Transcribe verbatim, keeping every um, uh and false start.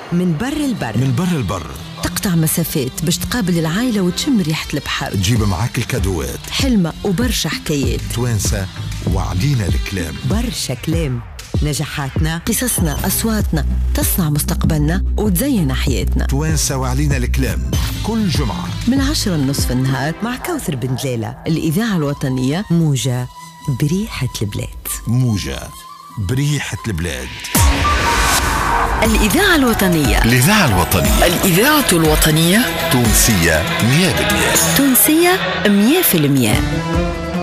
من بر البر من بر البر تقطع مسافات باش تقابل العائلة وتشم ريحة البحر، تجيب معاك الكادوات، حلمة وبرشا حكايات، توانسة وعلينا الكلام، برشا كلام، نجاحاتنا، قصصنا، أصواتنا تصنع مستقبلنا وتزين حياتنا. توانسة وعلينا الكلام كل جمعة من عشرة النصف النهار مع كوثر بن جلالة. الإذاعة الوطنية موجة بريحة البلاد. موجة بريحة البلاد. الإذاعة الوطنية. الإذاعة الوطنية. الإذاعة الوطنية تونسية مية بالمية. تونسية مية في المية.